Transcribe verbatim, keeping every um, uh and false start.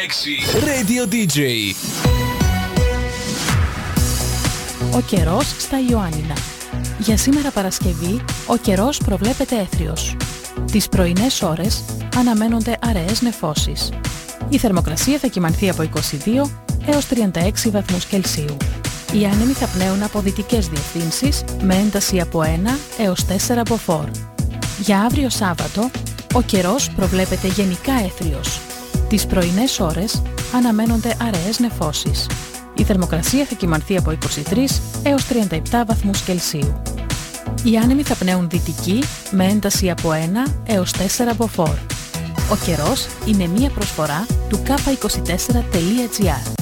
έξι Radio ντι τζέι. Ο καιρός στα Ιωάννινα. Για σήμερα Παρασκευή, ο καιρός προβλέπεται έθριος. Τις πρωινές ώρες αναμένονται αραιές νεφώσεις. Η θερμοκρασία θα κυμανθεί από είκοσι δύο έως τριάντα έξι βαθμούς Κελσίου. Οι άνεμοι θα πνέουν από δυτικές διευθύνσεις με ένταση από ένα έως τέσσερα μποφόρ. Για αύριο Σάββατο, ο καιρός προβλέπεται γενικά έθριος. Τις πρωινές ώρες αναμένονται αραιές νεφώσεις. Η θερμοκρασία θα κυμανθεί από είκοσι τρία έως τριάντα επτά βαθμούς Κελσίου. Οι άνεμοι θα πνέουν δυτική με ένταση από ένα έως τέσσερα μποφόρ. Ο καιρός είναι μία προσφορά του κάπα είκοσι τέσσερα τελεία τζι άρ.